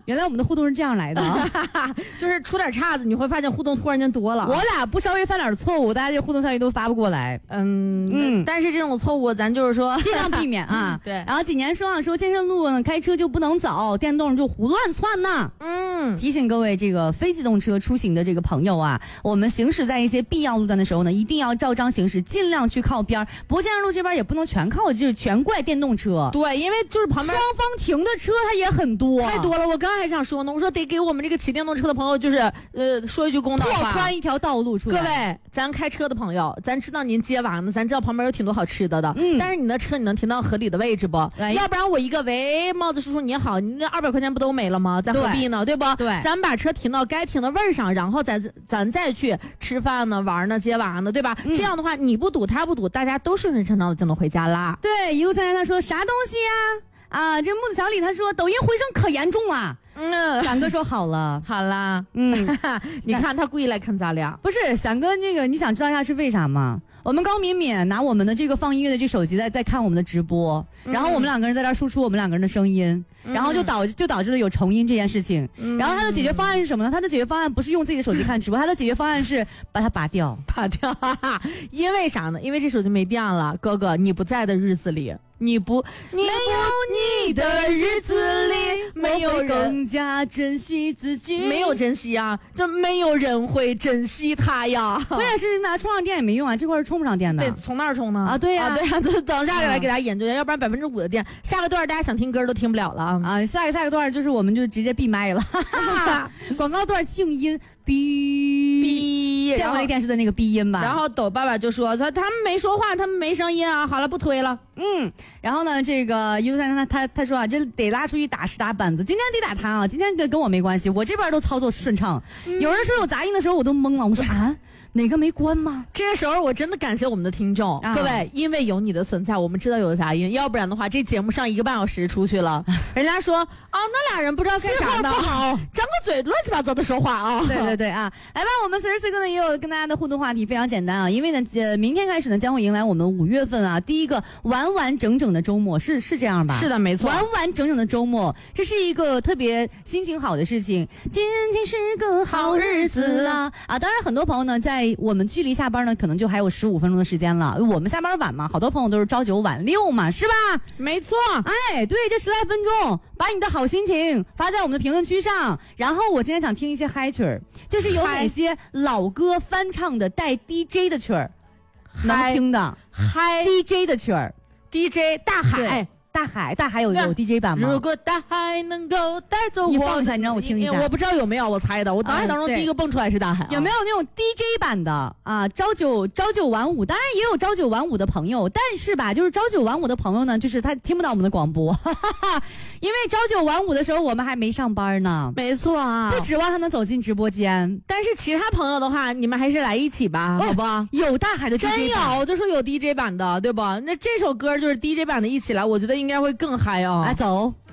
原来我们的互动是这样来的， 就是出点岔子，你会发现互动突然间多了。 我俩不稍微犯点错误，大家这互动效率都发不过来。 但是这种错误咱就是说尽量避免啊。 对。 然后几年说健身路呢，开车就不能走，电动就胡乱窜呢。提醒各位这个非机动车出行的这个朋友啊，我们行驶在一些必要路段的时候呢，一定要照章行驶，尽量去靠边。不过建设路这边也不能全靠，就是全怪电动车。 对，因为就是旁边双方停的车它也很多， 太多了。我刚还想说呢，我说得给我们这个骑电动车的朋友，就是说一句公道话， 拓宽一条道路出来。 各位，咱开车的朋友，咱知道您接完了，咱知道旁边有挺多好吃的，但是你的车你能停到合理的位置不？要不然我一个喂，帽子叔叔你好，你那200块钱不都没了吗？咱何必呢？对不？ 对， 咱把车停到该停的位儿上，然后咱再去吃饭呢、玩呢、接娃呢，对吧？这样的话，你不堵，他不堵，大家都顺顺畅畅的就能回家啦。 对，一路参加他说啥东西呀？这木子小李他说抖音回声可严重了。翔哥说好了， 好啦，你看他故意来看咱俩， 不是翔哥那个，你想知道一下是为啥吗？我们高敏敏拿我们的这个放音乐的这手机在看我们的直播，然后我们两个人在这输出我们两个人的声音，然后就导致了有重音这件事情。然后他的解决方案是什么呢？他的解决方案不是用自己的手机看直播，他的解决方案是把它拔掉。 因为啥呢？因为这手机没电了，哥哥你不在的日子里。没有你的日子里，没有人更加珍惜自己。 没有珍惜啊，就没有人会珍惜它呀。 关键是你把它充上电也没用啊，这块是充不上电的。 对，从哪儿充呢？ 对呀， 等下来给大家研究一下，要不然5%的电，下个段大家想听歌都听不了了啊。 下个段就是我们就直接闭麦了，广告段静音。哔，见过那电视的那个逼音吧？ 然后抖爸爸就说他们没说话，他们没声音啊。好了，不推了。 然后呢，这个一路三他说啊，这得拉出去打10打板子。今天得打他啊，今天跟我没关系，我这边都操作顺畅。有人说有杂音的时候，我都懵了。我说哪个没关吗？ 这个时候我真的感谢我们的听众，各位，因为有你的存在，我们知道有杂音，要不然的话，这节目上1个半小时出去了，人家说那俩人不知道干啥呢， 不好， 张个嘴乱七八糟的说话啊。 对啊，来吧，我们此时此刻呢也有跟大家的互动话题，非常简单啊，因为呢，明天开始呢将会迎来我们5月份第一个完完整整的周末，是这样吧？ 是的，没错， 完完整整的周末，这是一个特别心情好的事情。今天是个好日子啊！当然很多朋友呢，在我们距离下班呢，可能就还有15分钟的时间了。我们下班晚嘛，好多朋友都是朝9晚6嘛，是吧？ 没错。 对，这10来分钟，把你的好心情发在我们的评论区上。然后我今天想听一些嗨曲儿，就是有哪些老歌翻唱的带 DJ 的曲儿，能听的嗨 DJ 的曲儿 ，DJ 大海。 大海有 DJ 版吗？ 如果大海能够带走我， 你放一下，你让我听一下。 我不知道有没有，我猜的。我脑海当中第一个蹦出来是大海。 有没有那种 DJ 版的朝九晚五？当然也有朝9晚5的朋友，但是吧，就是朝9晚5的朋友呢，就是他听不到我们的广播，因为朝9晚5的时候我们还没上班呢。 没错啊， 不指望他能走进直播间。 但是其他朋友的话，你们还是来一起吧，好吧？ 有大海的 DJ 版， 真有，就说有 DJ 版的，对吧？那这首歌就是 DJ 版的，一起来，我觉得应该会更嗨啊！ 走。